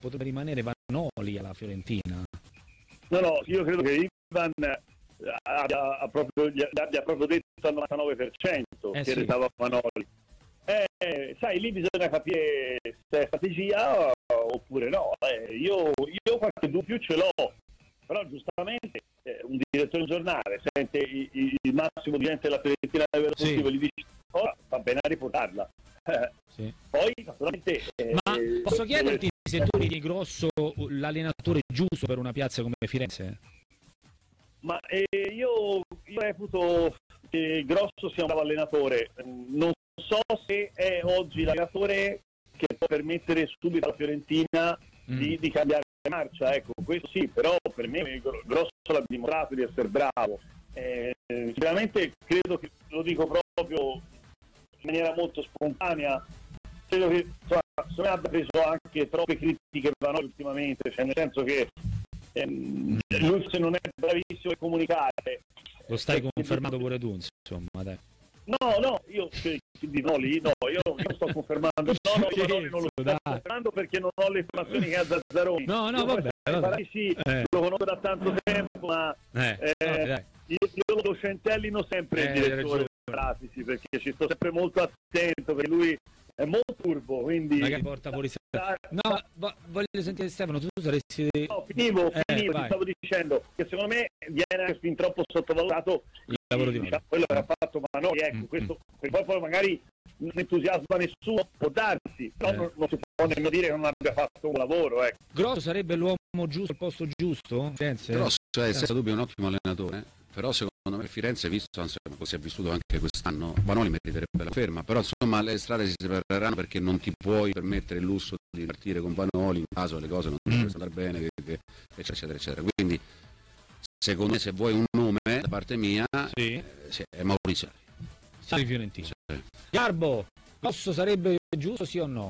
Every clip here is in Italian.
potrebbe rimanere Vanoli alla Fiorentina. No, io credo che Ivan abbia proprio detto al 99% che sì. restava Vanoli. Sai, lì bisogna capire se è strategia oppure no. Io qualche dubbio ce l'ho, però giustamente un direttore di un giornale sente il massimo di gente della Fiorentina e gli dice va bene a riportarla. Sì. Poi naturalmente ma posso chiederti se tu ritieni Grosso l'allenatore giusto per una piazza come Firenze? Ma io reputo che Grosso sia un bravo allenatore, non so se è oggi l'allenatore che può permettere subito alla Fiorentina di cambiare marcia, ecco, questo sì, però per me Grosso l'ha dimostrato di essere bravo. Sicuramente credo che, lo dico proprio in maniera molto spontanea, credo che secondo me abbia preso anche troppe critiche Vanoli ultimamente, cioè nel senso che lui se non è bravissimo a comunicare. Lo stai confermando pure tu, insomma, dai. No, io di Vanoli, io sto confermando. Io non lo sto confermando perché non ho le informazioni che ha Zazzaroni. No, vabbè. Sì, lo conosco da tanto tempo, ma io lo scientellino sempre il direttore Pratici, perché ci sto sempre molto attento, perché lui è molto turbo, quindi magari porta fuori no, voglio sentire Stefano, tu saresti finivo, ti stavo dicendo che secondo me viene fin troppo sottovalutato il lavoro di quello che ha fatto Vanoli, ecco, questo poi magari non entusiasma nessuno, può darsi, però non si può nemmeno dire che non abbia fatto un lavoro, ecco. Grosso sarebbe l'uomo giusto al posto giusto? Grosso è senza dubbio un ottimo allenatore, però secondo me Firenze, visto, insomma, così è vissuto anche quest'anno, Vanoli meriterebbe la ferma, però insomma le strade si separeranno perché non ti puoi permettere il lusso di partire con Vanoli in caso le cose non dovessero andare bene, eccetera. Quindi secondo me, se vuoi un nome da parte mia, è Maurizio Sarri Fiorentino. Garbo, Grosso sarebbe giusto, sì o no?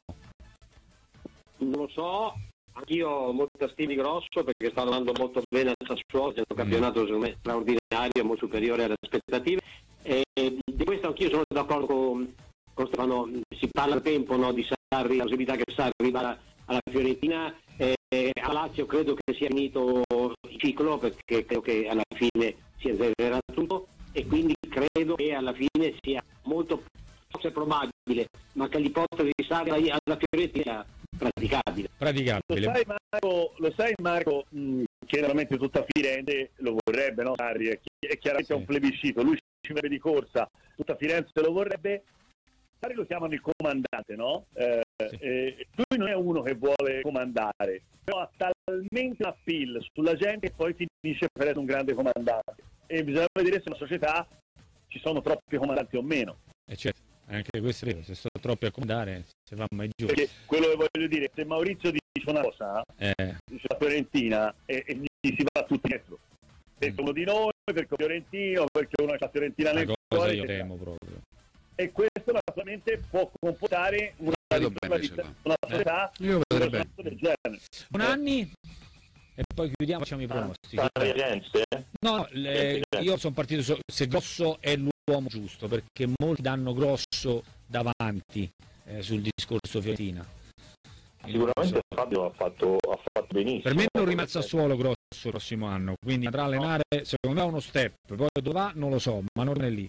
Non lo so, anch'io ho molta stima di Grosso perché sta andando molto bene al Sassuolo, c'è un campionato secondo me straordinario, molto superiore alle aspettative, e di questo anch'io sono d'accordo con Stefano. Si parla da tempo, no, di Sarri, la possibilità che Sarri arriva alla Fiorentina, a Lazio credo che sia finito il ciclo, perché credo che alla fine si azzererà tutto, e quindi credo che alla fine sia molto forse probabile, ma che l'ipotesi di Sarri alla Fiorentina sia praticabile. Lo sai Marco, che veramente tutta Firenze lo vorrebbe, no? Sarri è chiaramente un plebiscito, lui ci vede di corsa, tutta Firenze lo vorrebbe. Sarri lo chiamano il comandante, no? Lui non è uno che vuole comandare, però ha talmente un appeal sulla gente che poi finisce per essere un grande comandante, e bisogna vedere se nella società ci sono troppi comandanti o meno. Certo, anche questo è vero, se sono troppi a comandare se va mai giù. Perché quello che voglio dire, se Maurizio dice una cosa, dice la Fiorentina, e gli si va tutti dietro, perché uno di noi, perché Fiorentino, perché uno c'ha Fiorentina nel cuore, io temo proprio. E questo naturalmente può comportare una società del genere. Bonanni, e poi chiudiamo, facciamo i pronostici. No, io sono partito se Grosso è l'uomo giusto, perché molti danno Grosso davanti sul discorso Fiorentina. Sicuramente Fabio ha fatto benissimo. Per me non rimane a Sassuolo Grosso il prossimo anno, quindi andrà a allenare, secondo me uno step, poi dove va non lo so, ma non è lì.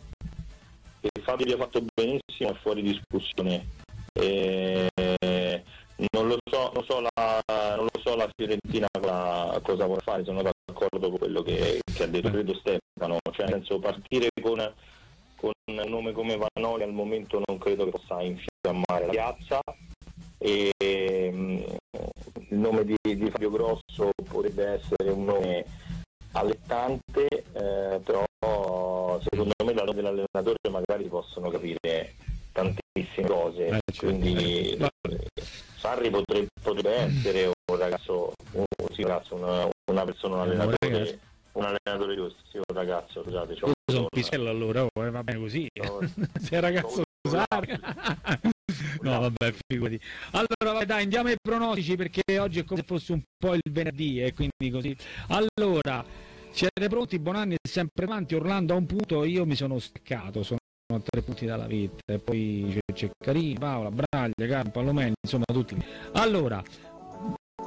E Fabio ha fatto benissimo, è fuori discussione. Non lo so la Fiorentina cosa vuole fare, sono d'accordo con quello che ha detto credo Stefano, cioè nel senso, partire con un nome come Vanoli al momento non credo che possa infiammare la piazza, e il nome di Fabio Grosso potrebbe essere un nome allettante, però secondo me da nome dell'allenatore magari possono capire tantissime cose, quindi Sarri potrebbe essere un ragazzo, una persona, un allenatore giusto, sì, un ragazzo, scusate, sono un pisello allora, va bene così, sei ragazzo Sarri. No vabbè, figurati. Allora dai, andiamo ai pronostici, perché oggi è come se fosse un po' il venerdì, e quindi così. Allora, siete pronti? Bonanni è sempre avanti, Orlando a un punto, io mi sono staccato, sono a 3 punti dalla vita, e poi c'è Carini, Paola, Braglia, Carlo, Palomeni, insomma tutti. Allora,